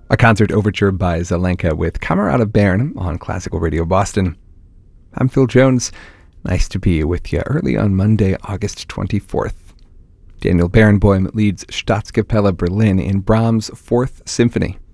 A concert overture by Zelenka with Camerata Bern on Classical Radio Boston. I'm Phil Jones. Nice to be with you early on Monday, August 24th. Daniel Barenboim leads Staatskapelle Berlin in Brahms' Fourth Symphony.